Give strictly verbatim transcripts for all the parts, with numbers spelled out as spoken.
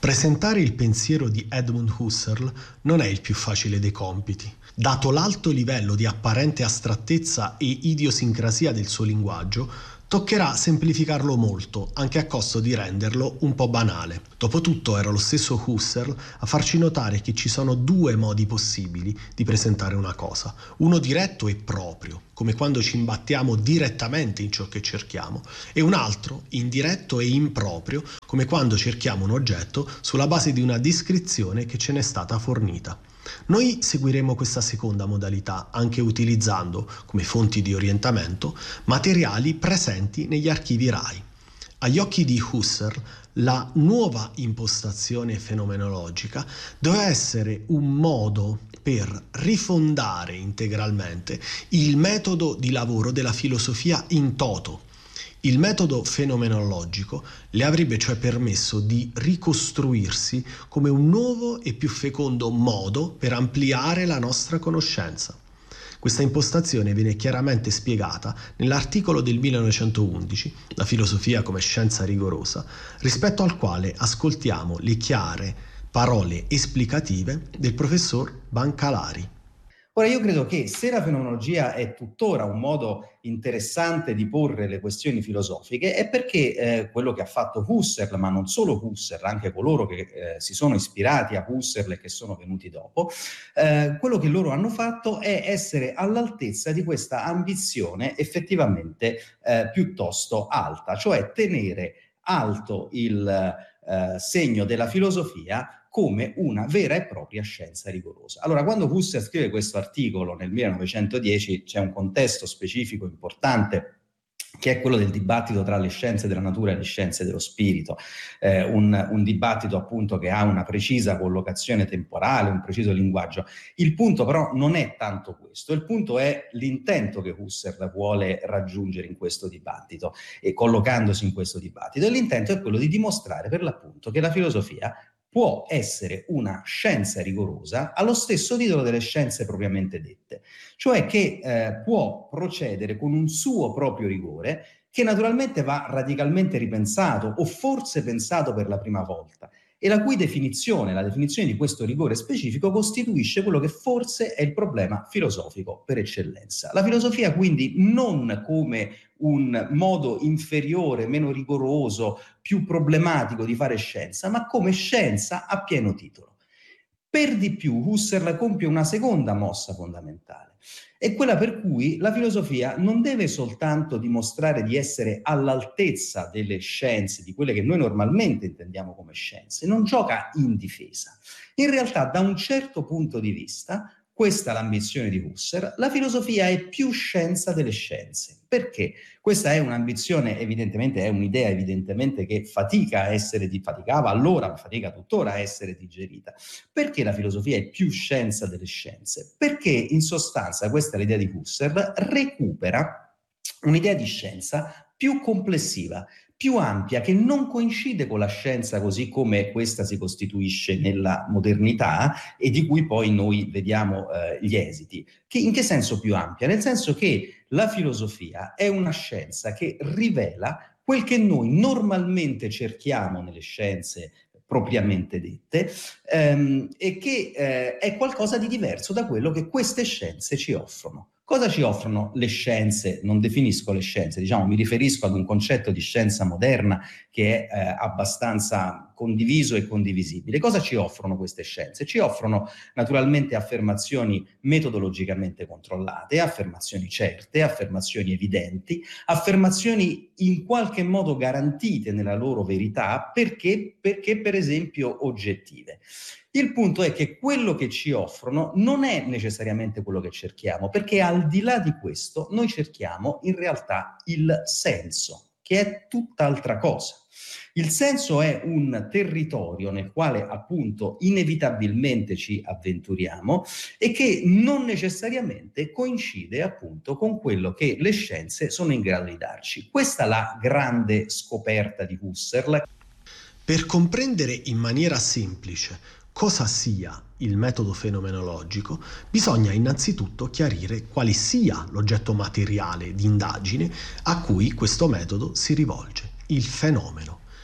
Presentare il pensiero di Edmund Husserl non è il più facile dei compiti. Dato l'alto livello di apparente astrattezza e idiosincrasia del suo linguaggio, toccherà semplificarlo molto, anche a costo di renderlo un po' banale. Dopotutto era lo stesso Husserl a farci notare che ci sono due modi possibili di presentare una cosa. Uno diretto e proprio, come quando ci imbattiamo direttamente in ciò che cerchiamo, e un altro indiretto e improprio, come quando cerchiamo un oggetto sulla base di una descrizione che ce n'è stata fornita. Noi seguiremo questa seconda modalità anche utilizzando, come fonti di orientamento, materiali presenti negli archivi RAI. Agli occhi di Husserl, la nuova impostazione fenomenologica doveva essere un modo per rifondare integralmente il metodo di lavoro della filosofia in toto. Il metodo fenomenologico le avrebbe cioè permesso di ricostruirsi come un nuovo e più fecondo modo per ampliare la nostra conoscenza. Questa impostazione viene chiaramente spiegata nell'articolo del millenovecentoundici, La filosofia come scienza rigorosa, rispetto al quale ascoltiamo le chiare parole esplicative del professor Bancalari. Ora, io credo che se la fenomenologia è tuttora un modo interessante di porre le questioni filosofiche, è perché eh, quello che ha fatto Husserl, ma non solo Husserl, anche coloro che eh, si sono ispirati a Husserl e che sono venuti dopo, eh, quello che loro hanno fatto è essere all'altezza di questa ambizione effettivamente eh, piuttosto alta, cioè tenere alto il eh, segno della filosofia come una vera e propria scienza rigorosa. Allora, quando Husserl scrive questo articolo nel millenovecentodieci, c'è un contesto specifico importante che è quello del dibattito tra le scienze della natura e le scienze dello spirito, eh, un, un dibattito appunto che ha una precisa collocazione temporale, un preciso linguaggio. Il punto però non è tanto questo, il punto è l'intento che Husserl vuole raggiungere in questo dibattito e collocandosi in questo dibattito, e l'intento è quello di dimostrare per l'appunto che la filosofia può essere una scienza rigorosa allo stesso titolo delle scienze propriamente dette, cioè che eh, può procedere con un suo proprio rigore che naturalmente va radicalmente ripensato o forse pensato per la prima volta, e la cui definizione, la definizione di questo rigore specifico, costituisce quello che forse è il problema filosofico per eccellenza. La filosofia quindi non come un modo inferiore, meno rigoroso, più problematico di fare scienza, ma come scienza a pieno titolo. Per di più, Husserl compie una seconda mossa fondamentale, è quella per cui la filosofia non deve soltanto dimostrare di essere all'altezza delle scienze, di quelle che noi normalmente intendiamo come scienze, non gioca in difesa. In realtà, da un certo punto di vista, questa è l'ambizione di Husserl, la filosofia è più scienza delle scienze. Perché? Questa è un'ambizione, evidentemente, è un'idea evidentemente che fatica a essere, di, faticava allora, ma fatica tuttora a essere digerita. Perché la filosofia è più scienza delle scienze? Perché in sostanza, questa è l'idea di Husserl, recupera un'idea di scienza più complessiva, più ampia, che non coincide con la scienza così come questa si costituisce nella modernità e di cui poi noi vediamo eh, gli esiti. Che, in che senso più ampia? Nel senso che la filosofia è una scienza che rivela quel che noi normalmente cerchiamo nelle scienze propriamente dette, ehm, e che eh, è qualcosa di diverso da quello che queste scienze ci offrono. Cosa ci offrono le scienze? Non definisco le scienze, diciamo, mi riferisco ad un concetto di scienza moderna che è eh, abbastanza condiviso e condivisibile. Cosa ci offrono queste scienze? Ci offrono naturalmente affermazioni metodologicamente controllate, affermazioni certe, affermazioni evidenti, affermazioni in qualche modo garantite nella loro verità, perché, perché per esempio oggettive. Il punto è che quello che ci offrono non è necessariamente quello che cerchiamo, perché al di là di questo noi cerchiamo in realtà il senso, che è tutt'altra cosa. Il senso è un territorio nel quale appunto inevitabilmente ci avventuriamo e che non necessariamente coincide appunto con quello che le scienze sono in grado di darci. Questa è la grande scoperta di Husserl. Per comprendere in maniera semplice cosa sia il metodo fenomenologico, bisogna innanzitutto chiarire quale sia l'oggetto materiale di indagine a cui questo metodo si rivolge, il fenomeno.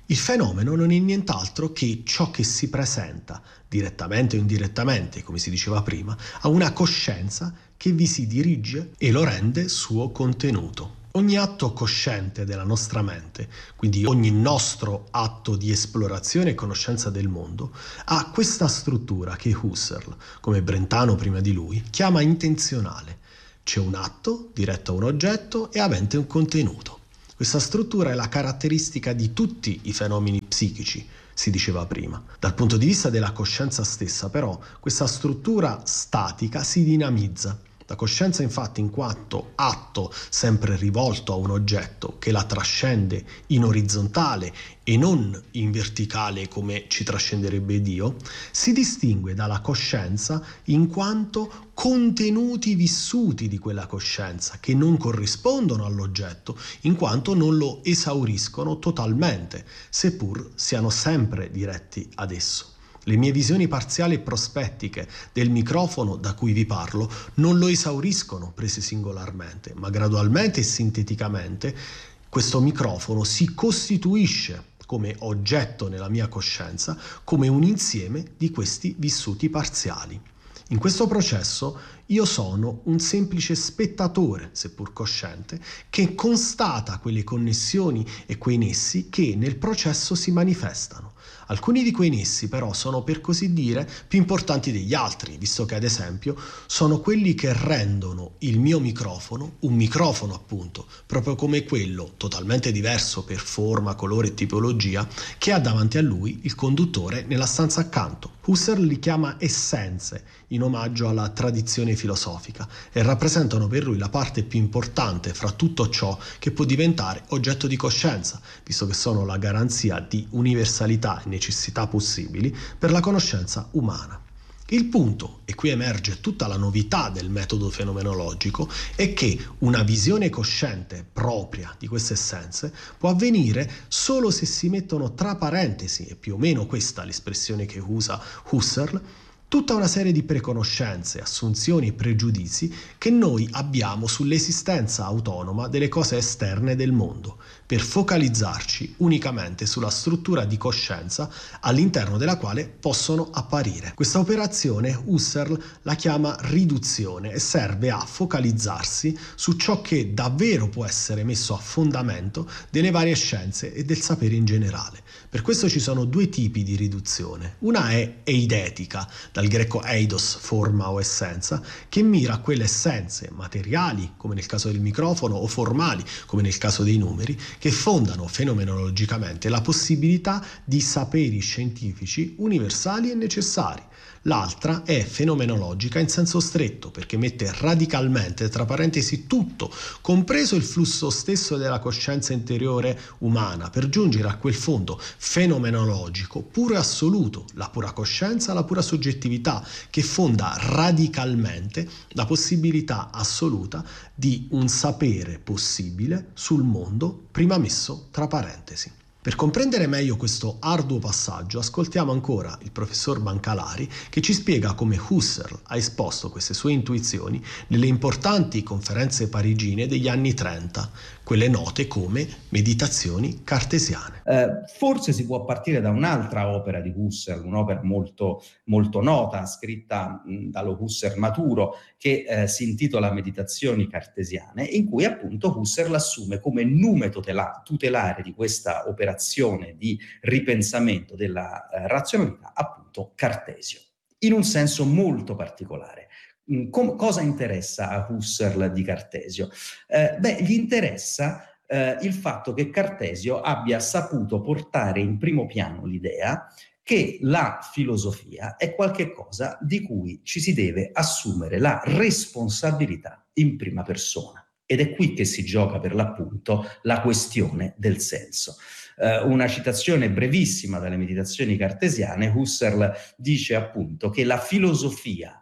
Il fenomeno non è nient'altro che ciò che si presenta, direttamente o indirettamente, come si diceva prima, a una coscienza che vi si dirige e lo rende suo contenuto. Ogni atto cosciente della nostra mente, quindi ogni nostro atto di esplorazione e conoscenza del mondo, ha questa struttura che Husserl, come Brentano prima di lui, chiama intenzionale. C'è un atto diretto a un oggetto e avente un contenuto. Questa struttura è la caratteristica di tutti i fenomeni psichici, si diceva prima. Dal punto di vista della coscienza stessa, però, questa struttura statica si dinamizza. La coscienza, infatti, in quanto atto sempre rivolto a un oggetto che la trascende in orizzontale e non in verticale come ci trascenderebbe Dio, si distingue dalla coscienza in quanto contenuti vissuti di quella coscienza che non corrispondono all'oggetto, in quanto non lo esauriscono totalmente, seppur siano sempre diretti ad esso. Le mie visioni parziali e prospettiche del microfono da cui vi parlo non lo esauriscono prese singolarmente, ma gradualmente e sinteticamente questo microfono si costituisce come oggetto nella mia coscienza, come un insieme di questi vissuti parziali. In questo processo io sono un semplice spettatore, seppur cosciente, che constata quelle connessioni e quei nessi che nel processo si manifestano. Alcuni di quei nessi però sono, per così dire, più importanti degli altri, visto che ad esempio sono quelli che rendono il mio microfono un microfono, appunto, proprio come quello, totalmente diverso per forma, colore e tipologia, che ha davanti a lui il conduttore nella stanza accanto. Husserl li chiama essenze, in omaggio alla tradizione filosofica, e rappresentano per lui la parte più importante fra tutto ciò che può diventare oggetto di coscienza, visto che sono la garanzia di universalità e necessità possibili per la conoscenza umana. Il punto, e qui emerge tutta la novità del metodo fenomenologico, è che una visione cosciente propria di queste essenze può avvenire solo se si mettono tra parentesi, e più o meno questa è l'espressione che usa Husserl, tutta una serie di preconoscenze, assunzioni e pregiudizi che noi abbiamo sull'esistenza autonoma delle cose esterne del mondo, per focalizzarci unicamente sulla struttura di coscienza all'interno della quale possono apparire. Questa operazione Husserl la chiama riduzione e serve a focalizzarsi su ciò che davvero può essere messo a fondamento delle varie scienze e del sapere in generale. Per questo ci sono due tipi di riduzione. Una è eidetica, dal greco eidos, forma o essenza, che mira a quelle essenze materiali, come nel caso del microfono, o formali, come nel caso dei numeri, che fondano fenomenologicamente la possibilità di saperi scientifici universali e necessari. L'altra è fenomenologica in senso stretto, perché mette radicalmente tra parentesi tutto, compreso il flusso stesso della coscienza interiore umana, per giungere a quel fondo fenomenologico puro e assoluto, la pura coscienza, la pura soggettività, che fonda radicalmente la possibilità assoluta di un sapere possibile sul mondo prima messo tra parentesi. Per comprendere meglio questo arduo passaggio, ascoltiamo ancora il professor Bancalari, che ci spiega come Husserl ha esposto queste sue intuizioni nelle importanti conferenze parigine degli anni trenta, quelle note come meditazioni cartesiane. Eh, forse si può partire da un'altra opera di Husserl, un'opera molto, molto nota, scritta mh, dallo Husserl maturo, che eh, si intitola Meditazioni cartesiane, in cui appunto Husserl assume come nume tutela- tutelare di questa operazione di ripensamento della eh, razionalità appunto Cartesio, in un senso molto particolare. Com- cosa interessa a Husserl di Cartesio? Eh, beh, gli interessa eh, il fatto che Cartesio abbia saputo portare in primo piano l'idea che la filosofia è qualcosa di cui ci si deve assumere la responsabilità in prima persona. Ed è qui che si gioca per l'appunto la questione del senso. Eh, una citazione brevissima dalle meditazioni cartesiane, Husserl dice appunto che la filosofia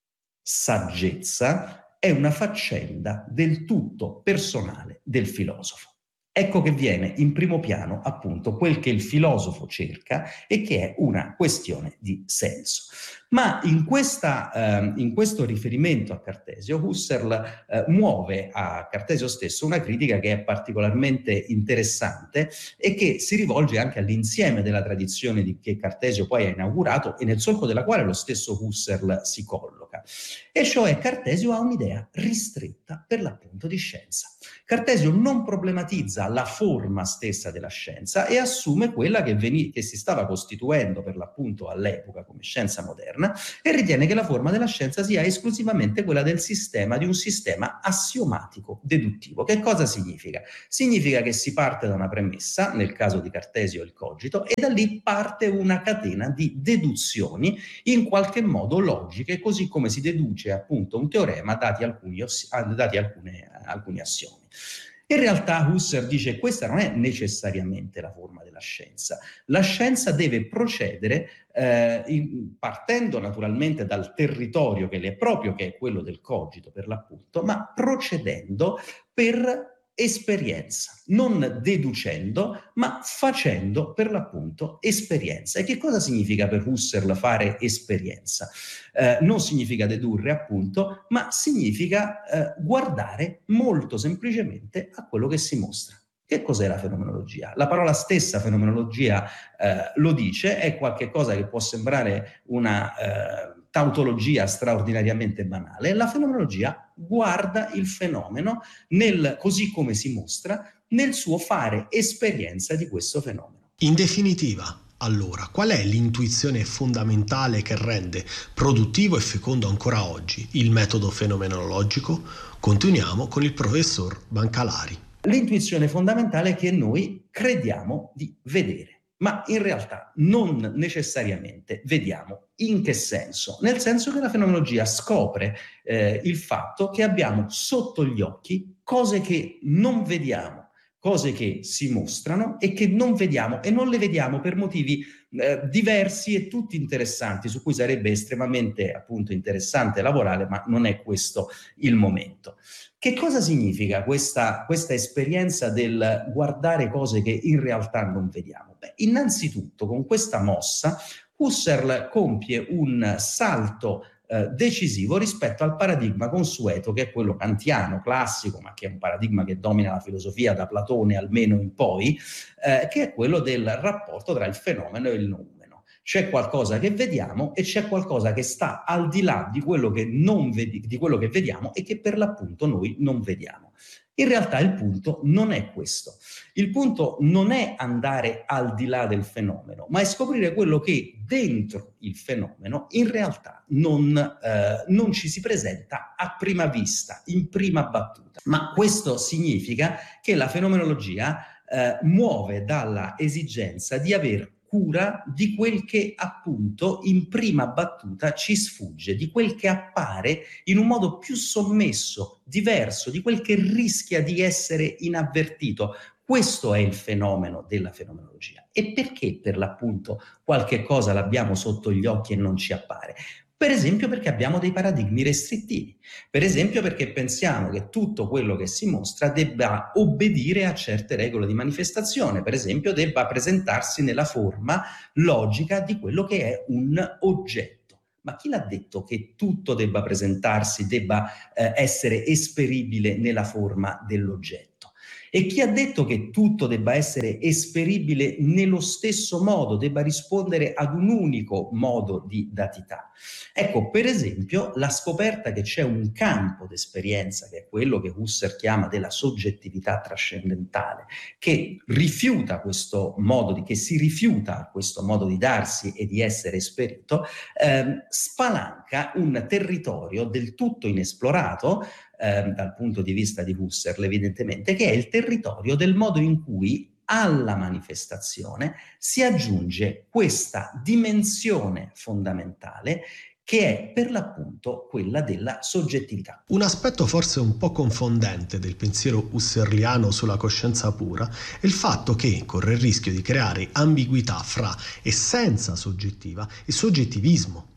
saggezza è una faccenda del tutto personale del filosofo. Ecco che viene in primo piano appunto quel che il filosofo cerca e che è una questione di senso. Ma in, questa, eh, in questo riferimento a Cartesio, Husserl eh, muove a Cartesio stesso una critica che è particolarmente interessante e che si rivolge anche all'insieme della tradizione di, che Cartesio poi ha inaugurato e nel solco della quale lo stesso Husserl si colloca. E cioè Cartesio ha un'idea ristretta per l'appunto di scienza. Cartesio non problematizza la forma stessa della scienza e assume quella che, veni- che si stava costituendo per l'appunto all'epoca come scienza moderna e ritiene che la forma della scienza sia esclusivamente quella del sistema, di un sistema assiomatico deduttivo. Che cosa significa? Significa che si parte da una premessa, nel caso di Cartesio il cogito, e da lì parte una catena di deduzioni in qualche modo logiche, così come si deduce appunto un teorema dati alcuni, dati alcune, alcuni assiomi. In realtà Husserl dice che questa non è necessariamente la forma della scienza. La scienza deve procedere eh, in, partendo naturalmente dal territorio che le è proprio, che è quello del cogito per l'appunto, ma procedendo per esperienza, non deducendo, ma facendo per l'appunto esperienza. E che cosa significa per Husserl fare esperienza? Eh, non significa dedurre appunto, ma significa eh, guardare molto semplicemente a quello che si mostra. Che cos'è la fenomenologia? La parola stessa fenomenologia eh, lo dice, è qualcosa che può sembrare una eh, tautologia straordinariamente banale. La fenomenologia guarda il fenomeno nel, così come si mostra nel suo fare esperienza di questo fenomeno. In definitiva, allora, qual è l'intuizione fondamentale che rende produttivo e fecondo ancora oggi il metodo fenomenologico? Continuiamo con il professor Bancalari. L'intuizione fondamentale è che noi crediamo di vedere, ma in realtà non necessariamente vediamo. In che senso? Nel senso che la fenomenologia scopre eh, il fatto che abbiamo sotto gli occhi cose che non vediamo, cose che si mostrano e che non vediamo, e non le vediamo per motivi eh, diversi e tutti interessanti, su cui sarebbe estremamente appunto interessante lavorare, ma non è questo il momento. Che cosa significa questa, questa esperienza del guardare cose che in realtà non vediamo? Beh, innanzitutto, con questa mossa, Husserl compie un salto eh, decisivo rispetto al paradigma consueto, che è quello kantiano, classico, ma che è un paradigma che domina la filosofia da Platone almeno in poi, eh, che è quello del rapporto tra il fenomeno e il noumeno. C'è qualcosa che vediamo e c'è qualcosa che sta al di là di quello che, non vedi, di quello che vediamo e che per l'appunto noi non vediamo. In realtà il punto non è questo. Il punto non è andare al di là del fenomeno, ma è scoprire quello che dentro il fenomeno in realtà non, eh, non ci si presenta a prima vista, in prima battuta. Ma questo significa che la fenomenologia eh, muove dalla esigenza di aver cura di quel che appunto in prima battuta ci sfugge, di quel che appare in un modo più sommesso, diverso, di quel che rischia di essere inavvertito. Questo è il fenomeno della fenomenologia. E perché per l'appunto qualche cosa l'abbiamo sotto gli occhi e non ci appare? Per esempio perché abbiamo dei paradigmi restrittivi, per esempio perché pensiamo che tutto quello che si mostra debba obbedire a certe regole di manifestazione, per esempio debba presentarsi nella forma logica di quello che è un oggetto. Ma chi l'ha detto che tutto debba presentarsi, debba eh, essere esperibile nella forma dell'oggetto? E chi ha detto che tutto debba essere esperibile nello stesso modo, debba rispondere ad un unico modo di datità? Ecco, per esempio, la scoperta che c'è un campo d'esperienza, che è quello che Husserl chiama della soggettività trascendentale, che rifiuta questo modo di, che si rifiuta a questo modo di darsi e di essere esperito, eh, spalanca un territorio del tutto inesplorato, Eh, dal punto di vista di Husserl evidentemente, che è il territorio del modo in cui alla manifestazione si aggiunge questa dimensione fondamentale che è per l'appunto quella della soggettività. Un aspetto forse un po' confondente del pensiero husserliano sulla coscienza pura è il fatto che corre il rischio di creare ambiguità fra essenza soggettiva e soggettivismo.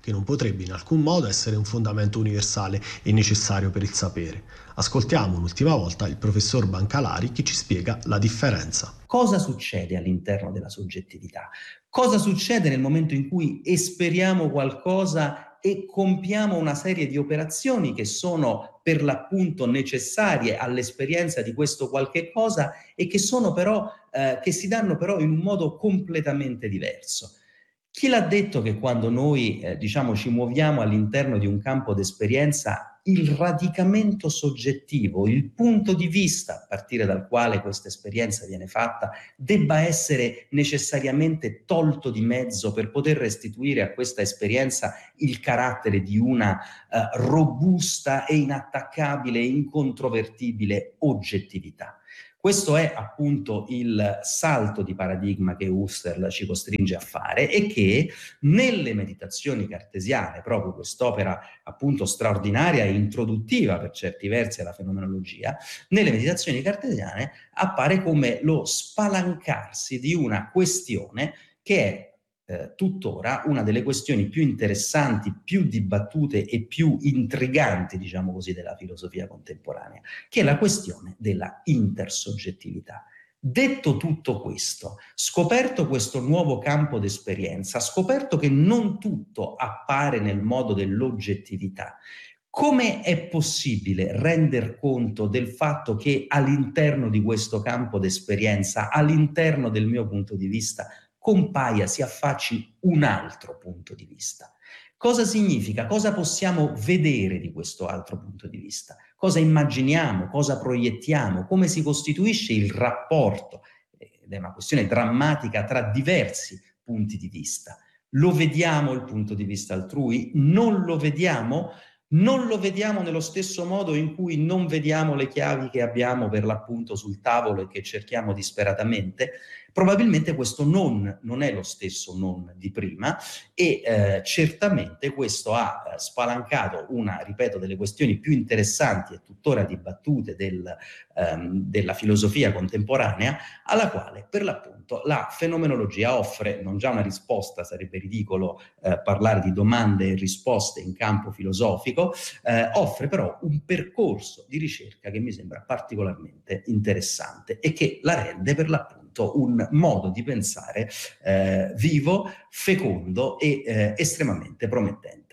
che non potrebbe in alcun modo essere un fondamento universale e necessario per il sapere. Ascoltiamo un'ultima volta il professor Bancalari che ci spiega la differenza. Cosa succede all'interno della soggettività? Cosa succede nel momento in cui esperiamo qualcosa e compiamo una serie di operazioni che sono per l'appunto necessarie all'esperienza di questo qualche cosa e che sono però, eh, che si danno però in un modo completamente diverso? Chi l'ha detto che quando noi, eh, diciamo, ci muoviamo all'interno di un campo d'esperienza, il radicamento soggettivo, il punto di vista a partire dal quale questa esperienza viene fatta, debba essere necessariamente tolto di mezzo per poter restituire a questa esperienza il carattere di una eh, robusta e inattaccabile e incontrovertibile oggettività? Questo è appunto il salto di paradigma che Husserl ci costringe a fare e che nelle meditazioni cartesiane, proprio quest'opera appunto straordinaria e introduttiva per certi versi alla fenomenologia, nelle meditazioni cartesiane appare come lo spalancarsi di una questione che è eh, tuttora una delle questioni più interessanti, più dibattute e più intriganti, diciamo così, della filosofia contemporanea, che è la questione della intersoggettività. Detto tutto questo, scoperto questo nuovo campo d'esperienza, scoperto che non tutto appare nel modo dell'oggettività, come è possibile render conto del fatto che all'interno di questo campo d'esperienza, all'interno del mio punto di vista, compaia, si affacci un altro punto di vista? Cosa significa? Cosa possiamo vedere di questo altro punto di vista? Cosa immaginiamo? Cosa proiettiamo? Come si costituisce il rapporto? Ed è una questione drammatica tra diversi punti di vista. Lo vediamo il punto di vista altrui? Non lo vediamo? Non lo vediamo nello stesso modo in cui non vediamo le chiavi che abbiamo per l'appunto sul tavolo e che cerchiamo disperatamente? Probabilmente questo non non è lo stesso non di prima e eh, certamente questo ha eh, spalancato una, ripeto, delle questioni più interessanti e tuttora dibattute del, ehm, della filosofia contemporanea, alla quale per l'appunto la fenomenologia offre non già una risposta, sarebbe ridicolo eh, parlare di domande e risposte in campo filosofico, eh, offre però un percorso di ricerca che mi sembra particolarmente interessante e che la rende per l'appunto un modo di pensare eh, vivo, fecondo e eh, estremamente promettente.